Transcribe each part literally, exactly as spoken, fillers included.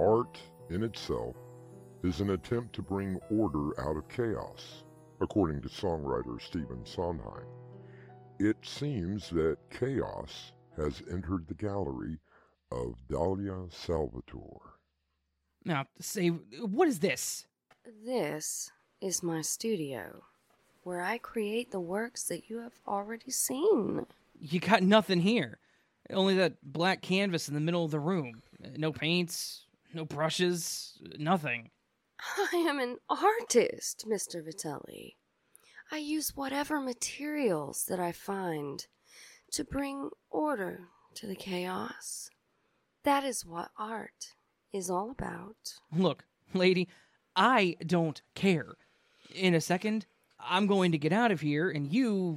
art in itself is an attempt to bring order out of chaos, according to songwriter Stephen Sondheim. It seems that chaos has entered the gallery of Dalia Salvatore. Now, say, what is this? This is my studio, where I create the works that you have already seen. You got nothing here. Only that black canvas in the middle of the room. No paints, no brushes, nothing. I am an artist, Mister Vitelli. I use whatever materials that I find to bring order to the chaos. That is what art is all about. Look, lady, I don't care. In a second, I'm going to get out of here, and you...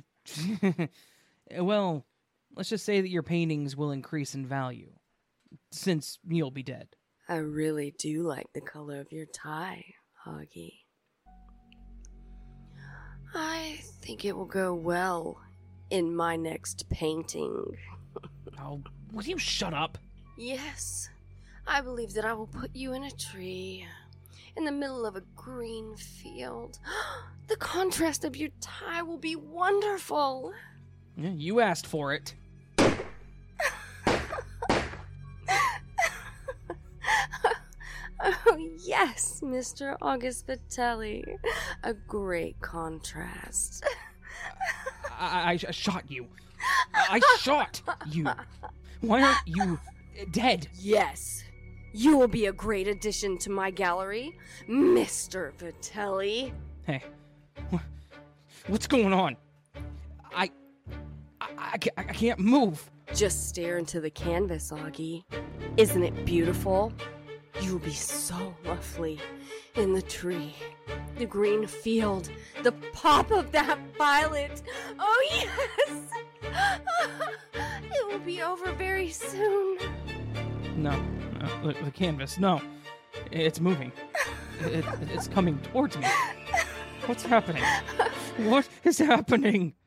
well, let's just say that your paintings will increase in value, since you'll be dead. I really do like the color of your tie, Augie. I think it will go well in my next painting. Oh, will you shut up? Yes, I believe that I will put you in a tree, in the middle of a green field. The contrast of your tie will be wonderful. Yeah, you asked for it. Oh, yes, Mister August Vitelli. A great contrast. I, I, I shot you. I shot you. Why aren't you dead? Yes, you will be a great addition to my gallery, Mister Vitelli. Hey, what's going on? I, I, I, I can't move. Just stare into the canvas, Augie. Isn't it beautiful? You will be so lovely in the tree, the green field, the pop of that violet. Oh, yes! It will be over very soon. No, no the, the canvas, no. It's moving. It, it's coming towards me. What's happening? What is happening?